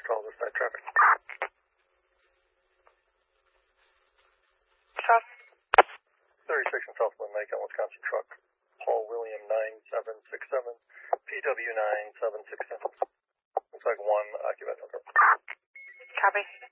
call this night traffic. Truck. 36 in Southland, Macon, Wisconsin truck. Paul William 9767, PW 9767. Looks like one occupant. Copy.